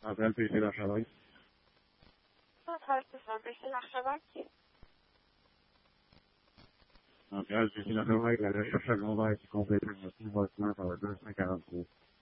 Appel PC d'Archevêque. C'est un PC d'Archevêque. Appel PC d'Archevêque, la recherche secondaire qui complète le voicemail par le 243.